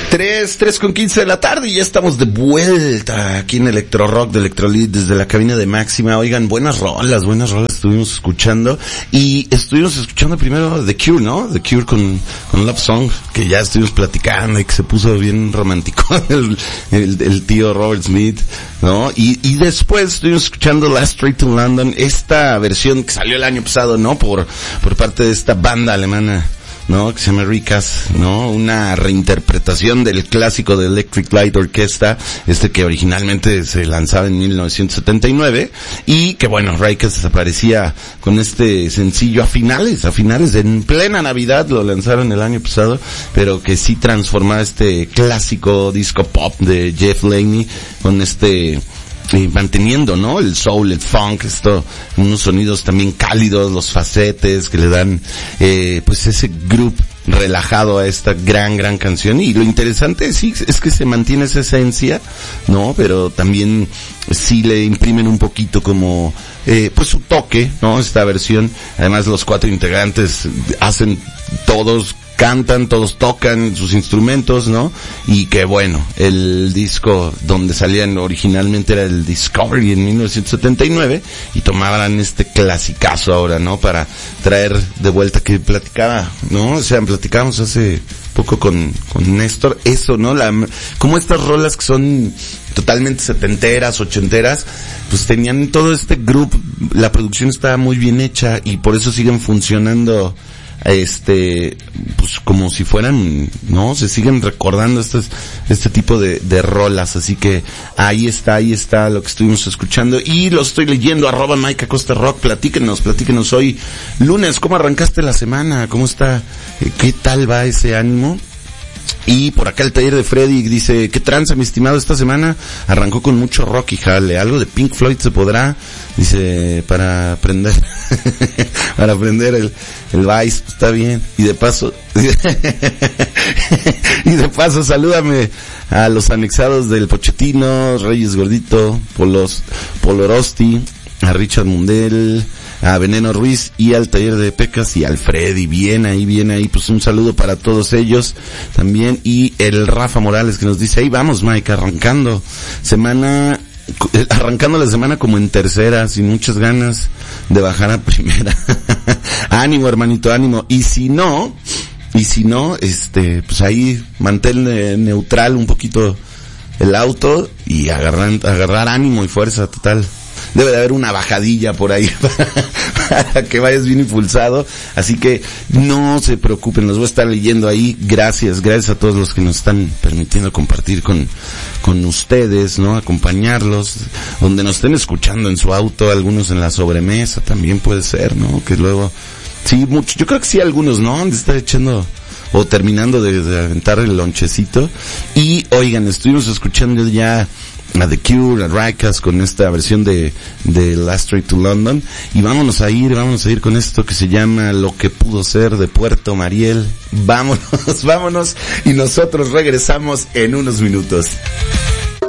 3:15 de la tarde y ya estamos de vuelta aquí en Electro Rock de Electrolit desde la cabina de Máxima. Oigan, buenas rolas estuvimos escuchando y estuvimos escuchando primero The Cure, ¿no? The Cure con Love Song, que ya estuvimos platicando y que se puso bien romántico el tío Robert Smith, ¿no? Y después estuvimos escuchando Last Train to London, esta versión que salió el año pasado, ¿no? Por parte de esta banda alemana, ¿no? Que se llama Recast, ¿no? Una reinterpretación del clásico de Electric Light Orchestra, que originalmente se lanzaba en 1979, y que bueno, Recast aparecía con este sencillo a finales, en plena Navidad, lo lanzaron el año pasado, pero que sí transformaba este clásico disco pop de Jeff Lynne con manteniendo, ¿no? El soul, el funk, unos sonidos también cálidos, los facetes que le dan, pues ese groove relajado a esta gran canción. Y lo interesante sí es que se mantiene esa esencia, ¿no? Pero también sí le imprimen un poquito como, pues su toque, ¿no? Esta versión. Además los 4 integrantes cantan, todos tocan sus instrumentos, ¿no? Y que bueno, el disco donde salían originalmente era el Discovery en 1979 y tomaban este clasicazo ahora, ¿no? Para traer de vuelta que platicaba, ¿no? O sea, platicábamos hace poco con Néstor, eso, ¿no? Como estas rolas que son totalmente setenteras, ochenteras, pues tenían todo este grupo, la producción estaba muy bien hecha y por eso siguen funcionando pues como si fueran, ¿no? Se siguen recordando este tipo de rolas, así que ahí está lo que estuvimos escuchando y lo estoy leyendo, @MikeAcosta_Rock, platíquenos hoy lunes, ¿cómo arrancaste la semana? ¿Cómo está? ¿Qué tal va ese ánimo? Y por acá el taller de Freddy dice, ¿qué tranza mi estimado esta semana? Arrancó con mucho rock y jale, algo de Pink Floyd se podrá, dice, para aprender el Vice, está bien. Y de paso salúdame a los anexados del Pochettino, Reyes Gordito, Polorosti, a Richard Mundell, a Veneno Ruiz y al taller de Pecas y al Freddy, bien ahí, pues un saludo para todos ellos también. Y el Rafa Morales que nos dice, ahí vamos Mike, arrancando la semana como en tercera, sin muchas ganas de bajar a primera. Ánimo hermanito, ánimo. Y si no, pues ahí mantén neutral un poquito el auto y agarrar ánimo y fuerza total. Debe de haber una bajadilla por ahí para que vayas bien impulsado. Así que no se preocupen, los voy a estar leyendo ahí. Gracias a todos los que nos están permitiendo compartir con ustedes, ¿no? Acompañarlos, donde nos estén escuchando en su auto, algunos en la sobremesa también puede ser, ¿no? Que luego, sí, yo creo que sí algunos, ¿no? Han de estar echando o terminando de aventar el lonchecito. Y oigan, estuvimos escuchando ya a The Cure, a Recast con esta versión de Last Train to London, y vamos a ir con esto que se llama Lo que pudo ser de Puerto Mariel. Vámonos y nosotros regresamos en unos minutos.